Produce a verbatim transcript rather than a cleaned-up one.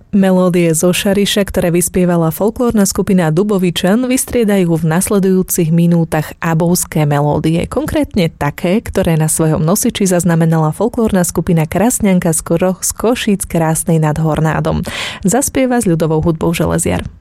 Melódie zo Šariša, ktoré vyspievala folklórna skupina Dubovičan, vystriedajú v nasledujúcich minútach abovské melódie, konkrétne také, ktoré na svojom nosiči zaznamenala folklórna skupina Krasňanka z Košíc Krásnej nad Hornádom. Zaspieva s ľudovou hudbou Železiar.